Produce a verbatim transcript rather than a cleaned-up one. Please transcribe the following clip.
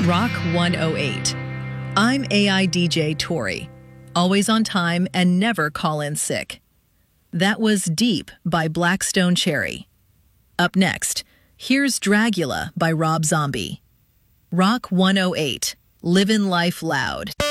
Rock one oh eight. I'm A I D J Tori, always on time and never call in sick. That was Deep by Blackstone Cherry. Up next, here's Dragula by Rob Zombie. Rock one oh eight, Livin' Life Loud.